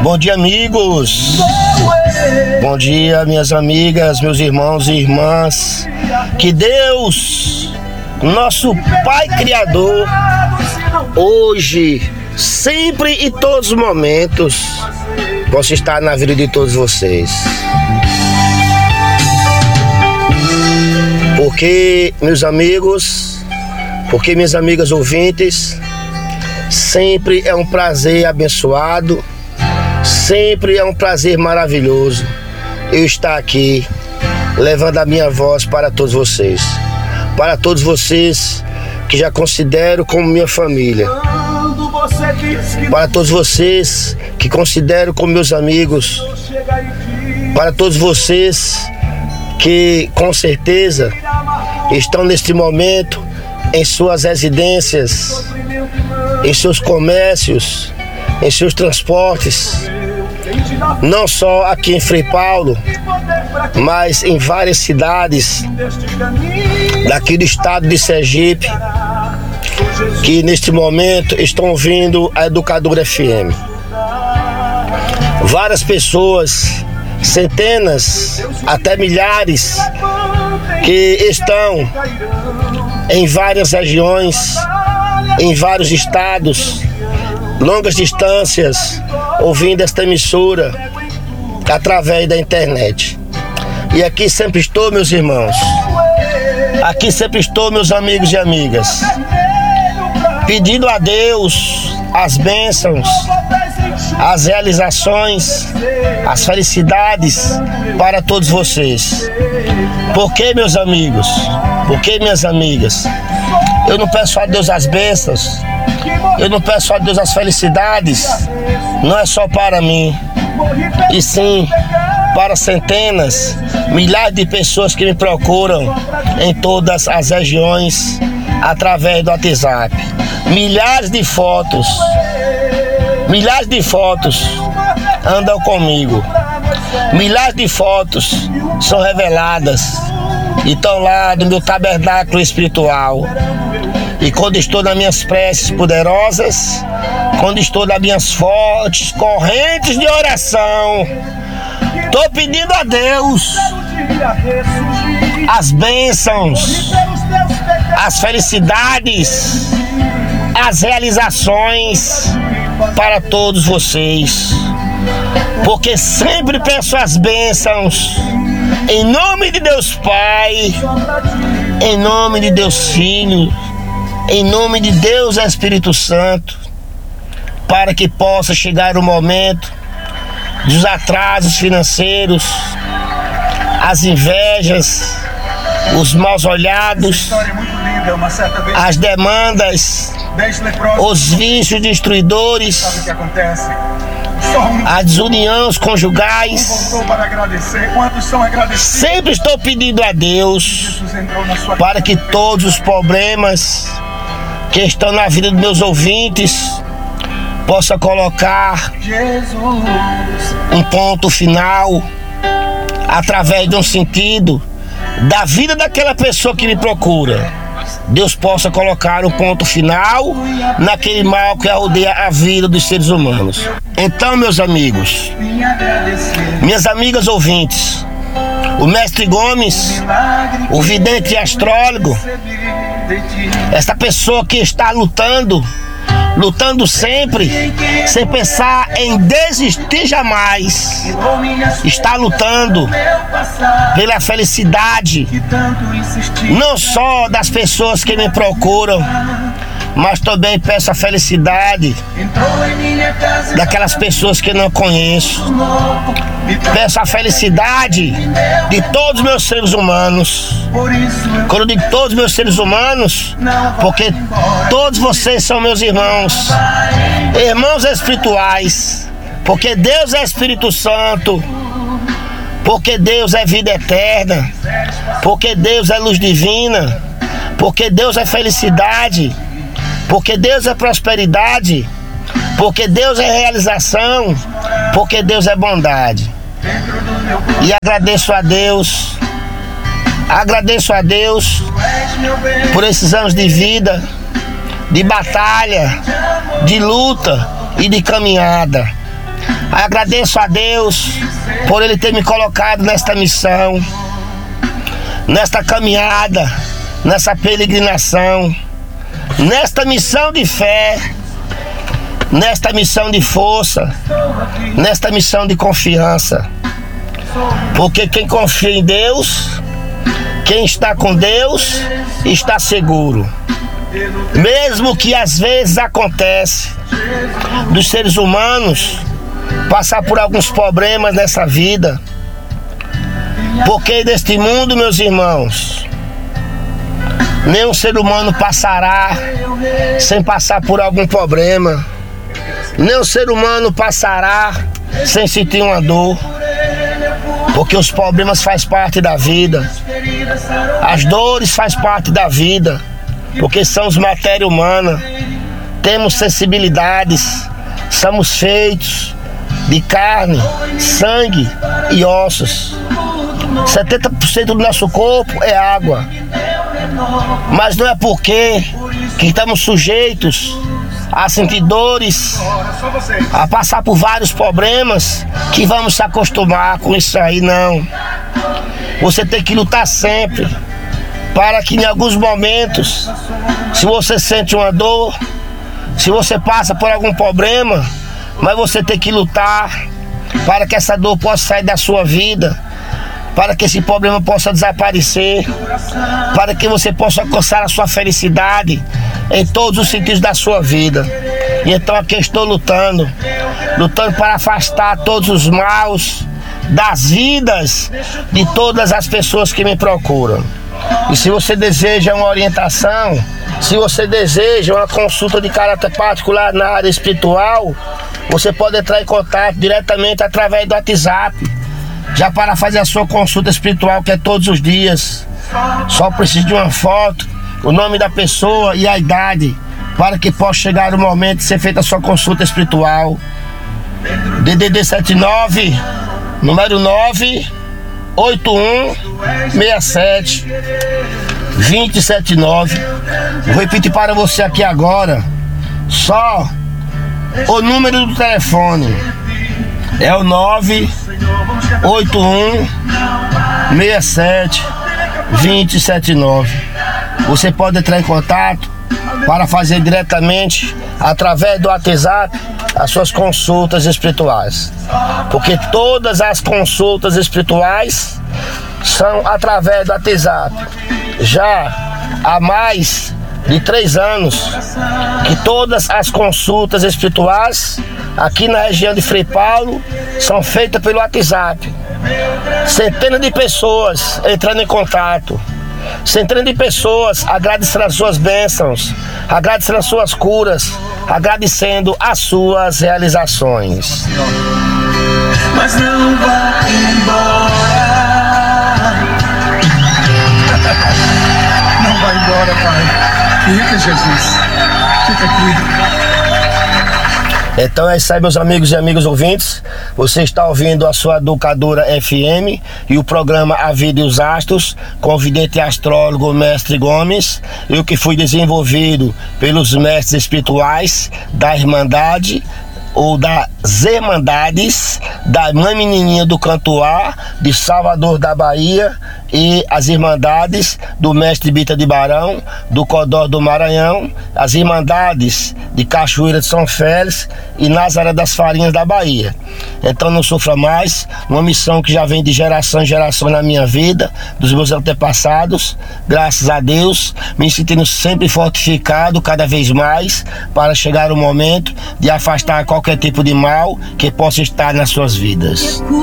Bom dia, amigos. Bom dia, minhas amigas, meus irmãos e irmãs. Que Deus, nosso Pai Criador, hoje, sempre e todos os momentos, possa estar na vida de todos vocês. Porque, meus amigos, porque minhas amigas ouvintes, sempre é um prazer abençoado, sempre é um prazer maravilhoso eu estar aqui levando a minha voz para todos vocês que já considero como minha família, para todos vocês que considero como meus amigos, para todos vocês que com certeza estão neste momento em suas residências, em seus comércios, em seus transportes, não só aqui em Frei Paulo, mas em várias cidades daqui do estado de Sergipe, que neste momento estão ouvindo a Educadora FM. Várias pessoas, centenas, até milhares, que estão em várias regiões, em vários estados, longas distâncias, ouvindo esta emissora através da internet. E aqui sempre estou, meus irmãos, aqui sempre estou, meus amigos e amigas, pedindo a Deus as bênçãos, as realizações, as felicidades para todos vocês. Porque, meus amigos, porque, minhas amigas, eu não peço a Deus as bênçãos, eu não peço a Deus as felicidades, não é só para mim, e sim para centenas, milhares de pessoas que me procuram em todas as regiões através do WhatsApp. Milhares de fotos andam comigo, milhares de fotos são reveladas e estão lá no meu tabernáculo espiritual. E quando estou nas minhas preces poderosas, quando estou nas minhas fortes correntes de oração, estou pedindo a Deus as bênçãos, as felicidades, as realizações para todos vocês. Porque sempre peço as bênçãos em nome de Deus Pai, em nome de Deus Filho, em nome de Deus Espírito Santo, para que possa chegar o momento dos atrasos financeiros, as invejas, os maus olhados, as demandas, os vícios destruidores, as desuniões conjugais. Sempre estou pedindo a Deus para que todos os problemas que estão na vida dos meus ouvintes possa colocar um ponto final através de um sentido da vida daquela pessoa que me procura. Deus possa colocar um ponto final naquele mal que rodeia a vida dos seres humanos. Então, meus amigos, minhas amigas ouvintes, o mestre Gomes, o vidente e astrólogo, esta pessoa que está lutando sempre, sem pensar em desistir jamais, está lutando pela felicidade, não só das pessoas que me procuram, mas também peço a felicidade daquelas pessoas que não conheço. Peço a felicidade de todos os meus seres humanos. Quando eu digo todos os meus seres humanos, porque todos vocês são meus irmãos, irmãos espirituais, porque Deus é Espírito Santo, porque Deus é vida eterna, porque Deus é luz divina, porque Deus é felicidade, porque Deus é prosperidade, porque Deus é realização, porque Deus é bondade. E agradeço a Deus por esses anos de vida, de batalha, de luta e de caminhada. Agradeço a Deus por Ele ter me colocado nesta missão, nesta caminhada, nessa peregrinação, nesta missão de fé, nesta missão de força, nesta missão de confiança. Porque quem confia em Deus, quem está com Deus, está seguro. Mesmo que às vezes acontece dos seres humanos passar por alguns problemas nessa vida, porque neste mundo, meus irmãos, nenhum ser humano passará sem passar por algum problema. Nenhum ser humano passará sem sentir uma dor, porque os problemas fazem parte da vida, as dores fazem parte da vida, porque somos matéria humana, temos sensibilidades, somos feitos de carne, sangue e ossos. 70% do nosso corpo é água, mas não é porque que estamos sujeitos a sentir dores, a passar por vários problemas, que vamos se acostumar com isso aí, não. Você tem que lutar sempre, para que em alguns momentos, se você sente uma dor, se você passa por algum problema, mas você tem que lutar para que essa dor possa sair da sua vida, para que esse problema possa desaparecer, para que você possa alcançar a sua felicidade em todos os sentidos da sua vida. E então aqui eu estou lutando para afastar todos os maus das vidas de todas as pessoas que me procuram. E se você deseja uma orientação, se você deseja uma consulta de caráter particular na área espiritual, você pode entrar em contato diretamente através do WhatsApp, já para fazer a sua consulta espiritual, que é todos os dias. Só precisa de uma foto, o nome da pessoa e a idade, para que possa chegar o momento de ser feita a sua consulta espiritual. DDD 79, número 98167 279. Vou repetir para você aqui agora, só o número do telefone é o 98167 279. Você pode entrar em contato para fazer diretamente através do WhatsApp as suas consultas espirituais, porque todas as consultas espirituais são através do WhatsApp. Já há mais de 3 anos que todas as consultas espirituais aqui na região de Frei Paulo são feitas pelo WhatsApp. Centenas de pessoas entrando em contato, centenas de pessoas agradecendo as suas bênçãos, agradecendo as suas curas, agradecendo as suas realizações. Mas não vai embora. Não vai embora, Pai. Fica, Jesus. Fica aqui. Então é isso aí, meus amigos e amigas ouvintes. Você está ouvindo a sua Educadora FM e o programa A Vida e os Astros, com o vidente astrólogo Mestre Gomes, e o que foi desenvolvido pelos mestres espirituais da Irmandade ou das Irmandades da Mãe Menininha do Cantuá, de Salvador da Bahia, e as Irmandades do Mestre Bita de Barão, do Codó do Maranhão, as Irmandades de Cachoeira de São Félix e Nazaré das Farinhas da Bahia. Então não sofra mais, uma missão que já vem de geração em geração na minha vida, dos meus antepassados, graças a Deus, me sentindo sempre fortificado cada vez mais, para chegar o momento de afastar qualquer tipo de mal que possa estar nas suas vidas.